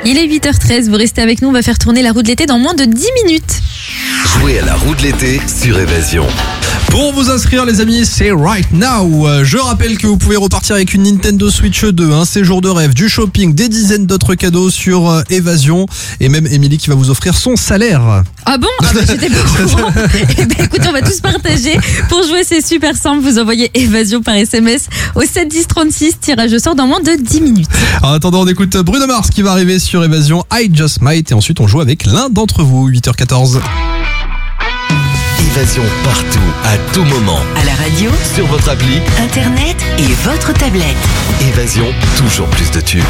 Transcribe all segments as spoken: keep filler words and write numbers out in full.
Il est huit heures treize, vous restez avec nous, on va faire tourner la roue de l'été dans moins de dix minutes. Jouez à la roue de l'été sur Évasion. Pour vous inscrire les amis, c'est right now. Je rappelle que vous pouvez repartir avec une Nintendo Switch deux, un séjour de rêve, du shopping, des dizaines d'autres cadeaux sur Évasion et même Émilie qui va vous offrir son salaire. Ah bon? Ah bah, j'étais pas au courant. Eh ben écoute, on va tous partager. Pour jouer, c'est super simple, vous envoyez Évasion par S M S au sept dix trente-six, tirage au sort dans moins de dix minutes. En attendant, on écoute Bruno Mars qui va arriver sur Évasion, I Just Might, et ensuite on joue avec l'un d'entre vous, huit heures quatorze. Évasion partout, à tout moment. À la radio, Sur votre appli, internet et votre tablette. Évasion, toujours plus de tubes.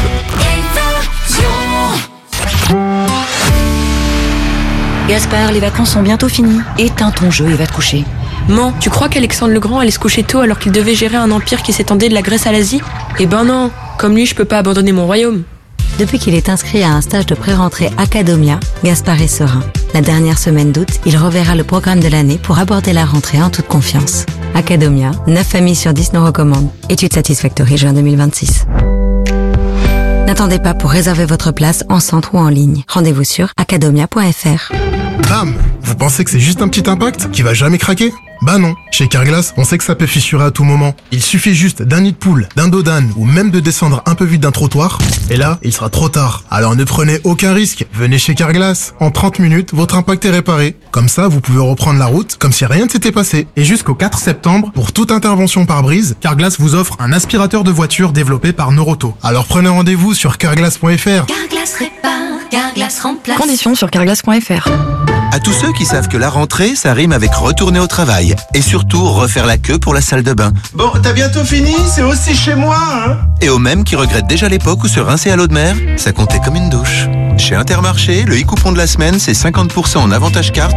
Gaspard, les vacances sont bientôt finies. Éteins ton jeu et va te coucher. Man, tu crois qu'Alexandre le Grand allait se coucher tôt alors qu'il devait gérer un empire qui s'étendait de la Grèce à l'Asie? Eh ben non, comme lui je peux pas abandonner mon royaume. Depuis qu'il est inscrit à un stage de pré-rentrée Academia, Gaspard est serein. La dernière semaine d'août, il reverra le programme de l'année pour aborder la rentrée en toute confiance. Academia, neuf familles sur dix nous recommandent. Étude Satisfactory juin deux mille vingt-six. N'attendez pas pour réserver votre place en centre ou en ligne. Rendez-vous sur academia point f r. Bam! Vous pensez que c'est juste un petit impact qui va jamais craquer? Bah non. Chez Carglass, on sait que ça peut fissurer à tout moment. Il suffit juste d'un nid de poule, d'un dos d'âne ou même de descendre un peu vite d'un trottoir. Et là, il sera trop tard. Alors ne prenez aucun risque. Venez chez Carglass. En trente minutes, votre impact est réparé. Comme ça, vous pouvez reprendre la route comme si rien ne s'était passé. Et jusqu'au quatre septembre, pour toute intervention par brise, Carglass vous offre un aspirateur de voiture développé par Noroto. Alors prenez rendez-vous sur carglass point f r. Carglass répare, Carglass remplace. Conditions sur carglass point f r. À tous ceux qui savent que la rentrée, ça rime avec retourner au travail. Et surtout, refaire la queue pour la salle de bain. Bon, t'as bientôt fini? C'est aussi chez moi, hein? Et aux mêmes qui regrettent déjà l'époque où se rincer à l'eau de mer, ça comptait comme une douche. Chez Intermarché, le e-coupon de la semaine, c'est cinquante pour cent en avantage carte